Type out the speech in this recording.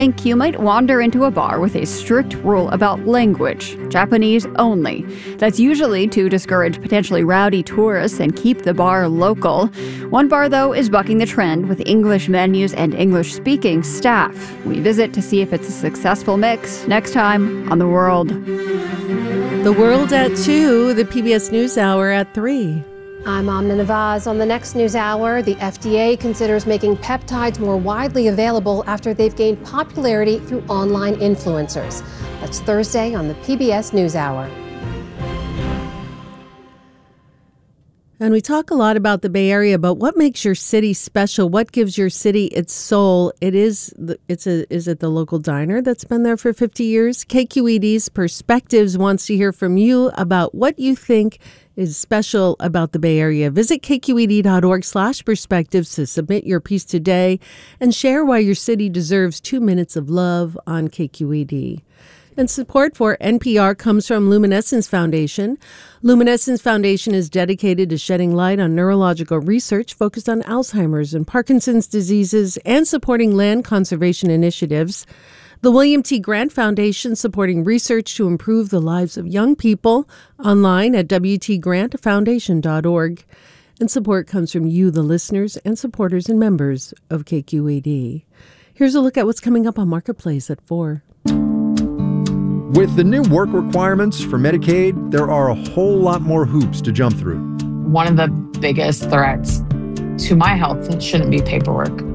think you might wander into a bar with a strict rule about language, Japanese only. That's usually to discourage potentially rowdy tourists and keep the bar local. One bar, though, is bucking the trend with English menus and English-speaking staff. We visit to see if it's a successful mix next time on The World. The World at 2, the PBS NewsHour at 3. I'm Amna Nawaz. On the next news hour, the FDA considers making peptides more widely available after they've gained popularity through online influencers. That's Thursday on the PBS NewsHour. And we talk a lot about the Bay Area, but what makes your city special? What gives your city its soul? Is it the local diner that's been there for 50 years? KQED's Perspectives wants to hear from you about what you think is special about the Bay Area. Visit kqed.org/perspectives to submit your piece today and share why your city deserves 2 minutes of love on KQED. And support for NPR comes from Luminescence Foundation. Luminescence Foundation is dedicated to shedding light on neurological research focused on Alzheimer's and Parkinson's diseases and supporting land conservation initiatives. The William T. Grant Foundation supporting research to improve the lives of young people, online at wtgrantfoundation.org. And support comes from you, the listeners and supporters and members of KQED. Here's a look at what's coming up on Marketplace at 4. With the new work requirements for Medicaid, there are a whole lot more hoops to jump through. One of the biggest threats to my health shouldn't be paperwork.